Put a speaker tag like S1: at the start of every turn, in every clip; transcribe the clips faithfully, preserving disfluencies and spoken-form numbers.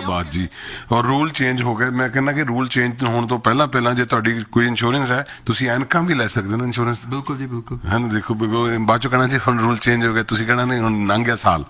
S1: ਬਾਤ ਜੀ। ਔਰ rule change ਹੋ ਗਏ। ਮੈਂ ਕਹਿੰਦਾ ਕਿ ਰੂਲ ਚੇਂਜ ਹੋਣ ਤੋਂ ਪਹਿਲਾਂ ਪਹਿਲਾਂ ਜੇ ਤੁਹਾਡੀ ਕੋਈ ਇੰਸ਼ੋਰੈਂਸ ਹੈ ਤੁਸੀਂ ਐਨਕਾਂ ਵੀ ਲੈ ਸਕਦੇ ਹੋ ਇੰਸ਼ੋਰੈਂਸ।
S2: ਬਿਲਕੁਲ ਜੀ ਬਿਲਕੁਲ
S1: ਹੈ ਨਾ। ਦੇਖੋ ਬਾਅਦ ਚੋਂ ਕਹਿਣਾ ਜੀ ਹੁਣ ਰੂਲ ਚੇਂਜ ਹੋ ਗਿਆ, ਤੁਸੀਂ ਕਹਿਣਾ ਨਹੀਂ ਹੁਣ ਲੰਘ ਗਿਆ ਸਾਲ।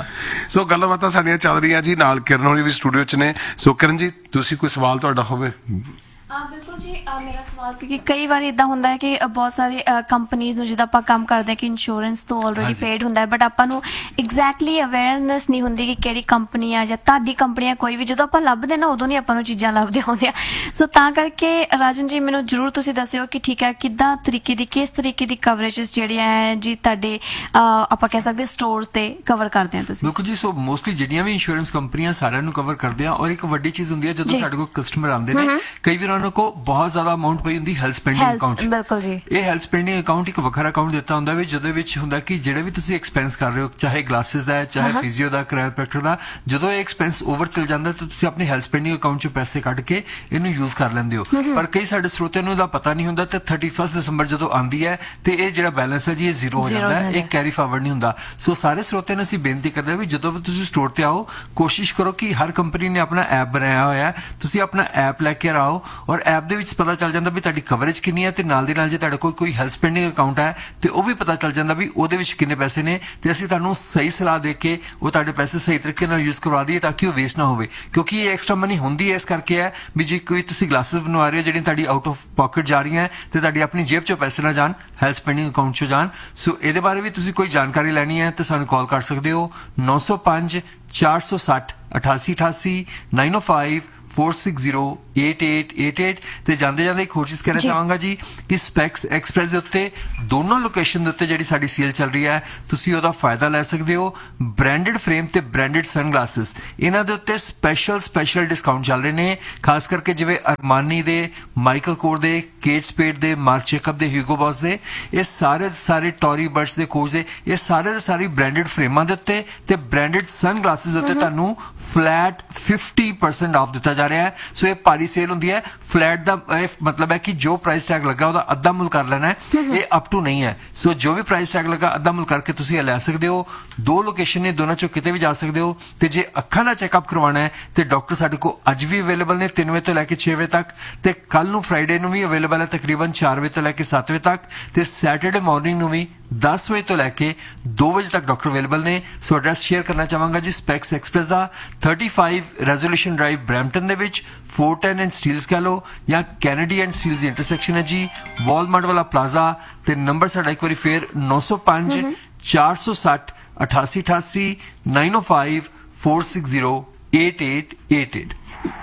S1: ਸੋ ਗੱਲਾਂ ਬਾਤਾਂ ਸਾਡੀਆਂ ਚੱਲ ਰਹੀਆਂ ਜੀ, ਨਾਲ ਕਿਰਨ ਹੋਣੀ ਵੀ ਸਟੂਡੀਓ 'ਚ ਨੇ। ਸੋ ਕਿਰਨ ਜੀ ਤੁਸੀਂ ਕੋਈ ਸਵਾਲ ਤੁਹਾਡਾ ਹੋਵੇ?
S3: ਬਿਲਕੁਲ ਜੀ, ਮੇਰਾ ਸਵਾਲ ਕਿਉਂਕਿ ਕਈ ਵਾਰ ਇੱਦਾਂ ਹੁੰਦਾ ਹੈ ਕਿ ਬਹੁਤ ਸਾਰੇ ਕੰਪਨੀਜ਼ ਨੂੰ ਜਿੱਦਾਂ ਆਪਾਂ ਕੰਮ ਕਰਦੇ ਹਾਂ ਕਿ ਇੰਸ਼ੋਰੈਂਸ ਤੋਂ ਆਲਰੇਡੀ ਪੇਡ ਹੁੰਦਾ ਹੈ, ਬਟ ਆਪਾਂ ਨੂੰ ਐਗਜ਼ੈਕਟਲੀ ਅਵੇਅਰਨੈਸ ਨਹੀਂ ਹੁੰਦੀ ਕਿ ਕਿਹੜੀ ਕੰਪਨੀ ਆ ਜਾਂ ਤੁਹਾਡੀ ਕੰਪਨੀ ਆ ਕੋਈ ਵੀ। ਜਦੋਂ ਆਪਾਂ ਲੱਭਦੇ ਨਾ ਉਦੋਂ ਨਹੀਂ ਆਪਾਂ ਨੂੰ ਚੀਜ਼ਾਂ ਲੱਭਦੇ ਹੁੰਦੇ ਆ। ਸੋ ਤਾਂ ਕਰਕੇ ਰਾਜਨ ਜੀ ਮੈਨੂੰ ਜ਼ਰੂਰ ਤੁਸੀਂ ਦੱਸਿਓ ਕਿ ਠੀਕ ਹੈ ਕਿੱਦਾਂ ਤਰੀਕੇ ਦੀ ਕਿਸ ਤਰੀਕੇ ਦੀ ਕਵਰੇਜਸ ਜਿਹੜੀਆਂ ਹੈ ਜੀ ਤੁਹਾਡੇ ਆਪਾਂ ਕਹਿ ਸਕਦੇ ਸਟੋਰਸ ਤੇ ਕਵਰ ਕਰਦੇ ਆ ਤੁਸੀਂ?
S2: ਬਿਲਕੁਲ ਜੀ। ਸੋ ਮੋਸਟਲੀ ਜਿਹੜੀਆਂ ਵੀ ਇੰਸ਼ੋਰੈਂਸ ਕੰਪਨੀਆਂ ਸਾਰਿਆਂ ਨੂੰ ਕਵਰ ਕਰਦੇ ਆ। ਔਰ ਇੱਕ ਵੱਡੀ ਚੀਜ਼ ਹੁੰਦੀ ਹੈ ਜਦੋਂ ਸਾਡੇ ਕੋਲ ਕਸਟਮਰ ਆਉਂਦੇ ਨੇ, ਕਈ ਵਾਰ ਉਹਨਾਂ ਕੋਲ ਬਹੁਤ ਜ਼ਿਆਦਾ ਅਮਾਊਂਟ ਪਈ ਹੁੰਦੀ ਹੈਲਥ ਸਪੈਂਡਿੰਗ ਅਕਾਊਂਟ।
S3: ਬਿਲਕੁਲ ਜੀ।
S2: ਇਹ ਹੈਲਥ ਸਪੈਂਡਿੰਗ ਅਕਾਊਂਟ ਇੱਕ ਵੱਖਰਾ ਅਕਾਊਂਟ ਦਿੱਤਾ ਹੁੰਦਾ ਵੀ ਜਿਹਦੇ ਵਿੱਚ ਹੁੰਦਾ ਕਿ ਜਿਹੜੇ ਵੀ ਤੁਸੀਂ ਐਕਸਪੈਂਸ ਕਰ ਰਹੇ ਹੋ, ਚਾਹੇ ਗਲਾਸਿਸ ਦਾ ਹੈ, ਚਾਹੇ ਫਿਜ਼ੀਓ ਦਾ, ਕਰਾਇਓਪ੍ਰੈਕਟਰ ਦਾ, ਜਦੋਂ ਇਹ ਐਕਸਪੈਂਸ ਓਵਰ ਚਲ ਜਾਂਦਾ ਤਾਂ ਤੁਸੀਂ ਆਪਣੇ ਹੈਲਥ ਸਪੈਂਡਿੰਗ ਅਕਾਊਂਟ ਚੋਂ ਪੈਸੇ ਕੱਢ ਕੇ ਇਹਨੂੰ ਯੂਜ਼ ਕਰ ਲੈਂਦੇ ਹੋ। ਪਰ ਕਈ ਸਾਡੇ ਸਰੋਤਿਆਂ ਨੂੰ ਇਹਦਾ ਪਤਾ ਨਹੀਂ ਹੁੰਦਾ ਤੇ ਥਰਟੀ ਫਸਟ ਦਸੰਬਰ ਜਦੋਂ ਆਉਂਦੀ ਹੈ ਤੇ ਇਹ ਜਿਹੜਾ ਬੈਲੈਂਸ ਹੈ ਜੀ ਇਹ ਜ਼ੀਰੋ ਹੋ ਜਾਂਦਾ ਹੈ, ਇਹ ਕੈਰੀ ਫਾਰਵਰਡ ਨਹੀਂ ਹੁੰਦਾ। ਸੋ ਸਾਰੇ ਸਰੋਤਿਆਂ ਨੂੰ ਅਸੀਂ ਬੇਨਤੀ ਕਰਦੇ ਹਾਂ ਵੀ ਜਦੋਂ ਵੀ ਤੁਸੀਂ ਸਟੋਰ ਤੇ ਆਓ ਕੋਸ਼ਿਸ਼ ਕਰੋ ਕਿ ਹਰ ਕੰਪਨੀ ਨੇ ਆਪਣਾ ਐਪ ਬਣਾਇਆ ਹੋਇਆ, ਤੁਸੀਂ ਆਪਣਾ ਐਪ ਲੈ ਕੇ ਆਓ ਔਰ ਐਪ ਦੇ ਵਿੱਚ ਪਤਾ ਚੱਲ ਜਾਂਦਾ ਵੀ ਤੁਹਾਡੀ ਕਵਰੇਜ ਕਿੰਨੀ ਹੈ ਤੇ ਨਾਲ ਦੀ ਨਾਲ ਜੇ ਤੁਹਾਡੇ ਕੋਲ ਕੋਈ ਹੈਲਥ ਸਪੈਂਡਿੰਗ ਅਕਾਊਂਟ ਹੈ ਤੇ ਉਹ ਵੀ ਪਤਾ ਚੱਲ ਜਾਂਦਾ ਵੀ ਉਹਦੇ ਵਿੱਚ ਕਿੰਨੇ ਪੈਸੇ ਨੇ ਤੇ ਅਸੀਂ ਤੁਹਾਨੂੰ ਸਹੀ ਸਲਾਹ ਦੇ ਕੇ ਉਹ ਤੁਹਾਡੇ ਪੈਸੇ ਸਹੀ ਤਰੀਕੇ ਨਾਲ ਯੂਜ਼ ਕਰਵਾ ਦਈਏ ਤਾਂ ਕਿ ਉਹ ਵੇਸਟ ਨਾ ਹੋਵੇ। ਕਿਉਂਕਿ ਇਹ ਐਕਸਟਰਾ ਮਨੀ ਹੁੰਦੀ ਹੈ ਇਸ ਕਰਕੇ ਹੈ ਵੀ ਜੇ ਕੋਈ ਤੁਸੀਂ ਗਲਾਸਿਸ ਬਣਵਾ ਰਹੇ ਹੋ ਜਿਹੜੀਆਂ ਤੁਹਾਡੀ ਆਊਟ ਆਫ ਪਾਕਟ ਜਾ ਰਹੀਆਂ ਤੇ ਤੁਹਾਡੀ ਆਪਣੀ ਜੇਬ ਚੋਂ ਪੈਸੇ ਨਾ ਜਾਣ, ਹੈਲਥ ਸਪੈਂਡਿੰਗ ਅਕਾਊਂਟ ਚੋਂ ਜਾਣ। ਸੋ ਇਹਦੇ ਬਾਰੇ ਵੀ ਤੁਸੀਂ ਕੋਈ ਜਾਣਕਾਰੀ ਲੈਣੀ ਹੈ ਤੇ ਸਾਨੂੰ ਕਾਲ ਕਰ ਸਕਦੇ ਹੋ ਨੌ ਸੌ ਪੰਜ ਚਾਰ ਸੌ ਸੱਠ ਅਠਾਸੀ ਅਠਾਸੀ ਨਾਈਨ ਓ five four six zero eight eight eight eight. ਤੇ ਜਾਂਦੇ ਜਾਂਦੇ ਇੱਕ ਹੋਰ ਚੀਜ਼ ਕਹਿਣਾ ਚਾਹਾਂਗਾ ਜੀ ਕਿ ਸਪੈਕਸ ਐਕਸਪ੍ਰੈਸ ਦੇ ਉੱਤੇ ਦੋਨੋਂ ਲੋਕੇਸ਼ਨ ਦੇ ਉੱਤੇ ਜਿਹੜੀ ਸਾਡੀ ਸੇਲ ਚੱਲ ਰਹੀ ਹੈ ਤੁਸੀਂ ਉਹਦਾ ਫਾਇਦਾ ਲੈ ਸਕਦੇ ਹੋ। ਬ੍ਰਾਂਡਡ ਫਰੇਮ ਤੇ ਬ੍ਰਾਂਡਡ ਸਨਗਲਾਸਿਸ ਇਹਨਾਂ ਦੇ ਉੱਤੇ ਸਪੈਸ਼ਲ ਸਪੈਸ਼ਲ ਡਿਸਕਾਊਂਟ ਚੱਲ ਰਹੇ ਨੇ, ਖਾਸ ਕਰਕੇ ਜਿਵੇਂ ਅਰਮਾਨੀ ਦੇ, ਮਾਈਕਲ ਕੋਰ ਦੇ, ਕੇਟ ਸਪੇਡ ਦੇ, ਮਾਰਕ ਜੇਕਬ ਦੇ, ਹਿਊਗੋ ਬॉस ਦੇ, ਇਹ ਸਾਰੇ ਸਾਰੇ ਟੋਰੀ ਬਰਡਸ ਦੇ, ਕੋਚ ਦੇ, ਇਹ ਸਾਰੇ ਦੇ ਸਾਰੇ ਬ੍ਰਾਂਡਡ ਫਰੇਮਾਂ ਦੇ ਉੱਤੇ ਤੇ ਬ੍ਰਾਂਡਡ ਸਨਗਲਾਸਿਸ ਦੇ ਉੱਤੇ ਤੁਹਾਨੂੰ ਫਲੈਟ ਫਿਫਟੀ ਪਰਸੈਂਟ ਆਫ ਦਿੱਤਾ ਜਾ ਰਿਹਾ ਹੈ। ਸੋ ਇਹ ਭਾਰੀ ਸੇਲ ਹੁੰਦੀ ਹੈ। ਫਲੈਟ ਦਾ ਮਤਲਬ ਹੈ ਕਿ ਜੋ ਪ੍ਰਾਈਸ ਟੈਗ ਲੱਗਾ ਉਹਦਾ ਅੱਧਾ ਮੁੱਲ ਕਰ ਲੈਣਾ ਹੈ, ਇਹ ਅਪ ਟੂ ਨਹੀਂ ਹੈ। ਸੋ ਜੋ ਵੀ ਪ੍ਰਾਈਸ ਟੈਗ ਲੱਗਾ ਅੱਧਾ ਮੁੱਲ ਕਰਕੇ ਤੁਸੀਂ ਇਹ ਲੈ ਸਕਦੇ ਹੋ। ਦੋ ਲੋਕੇਸ਼ਨ ਨੇ, ਦੋਨਾਂ ਚੋਂ ਕਿਤੇ ਵੀ ਜਾ ਸਕਦੇ ਹੋ। ਤੇ ਜੇ ਅੱਖਾਂ ਦਾ ਚੈੱਕਅਪ ਕਰਵਾਉਣਾ ਹੈ ਤੇ ਡਾਕਟਰ ਸਾਡੇ ਕੋਲ ਅੱਜ ਵੀ ਅਵੇਲੇਬਲ ਨੇ ਤਿੰਨ ਵਜੇ ਤੋਂ ਲੈ ਕੇ ਛੇ ਵਜੇ ਤੱਕ, ਤੇ ਕੱਲ ਨੂੰ ਫਰਾਈਡੇ ਨੂੰ ਵੀ ਅਵੇਲੇਬਲ ਹੈ ਤਕਰੀਬਨ ਚਾਰ ਵਜੇ ਤੋਂ ਲੈ ਕੇ ਸੱਤ ਵਜੇ ਤੱਕ, ਤੇ ਸੈਟਰਡੇ ਮਾਰਨਿੰਗ ਨੂੰ ਵੀ ਦਸ ਵਜੇ ਤੋਂ ਲੈ ਕੇ ਦੋ ਵਜੇ ਤੱਕ ਡਾਕਟਰ ਅਵੇਲੇਬਲ ਨੇ। ਸੋ ਐਡਰੈਸ ਸ਼ੇਅਰ ਕਰਨਾ ਚਾਹਾਂਗਾ ਜੀ ਸਪੈਕਸ ਐਕਸਪ੍ਰੈਸ ਦਾ thirty five resolution drive Brampton ਦੇ ਵਿੱਚ फोर टेन एंड स्टील्स कह लो या कैनेडी एंड स्टील्स इंटरसेक्शन है जी, वॉलमार्ट वाला प्लाजा। ते नंबर साडा एक बारी फिर नौ सौ पांच चार सौ सठ अठासी अठासी nine O five four six zero eight eight eight eight.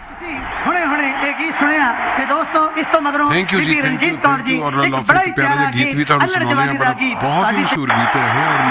S2: Thank you ji, thank you, thank you. और लॉफी प्यारा गीत भी तुहानू सुनाने बड़ा बहुत ही मशहूर गीत है।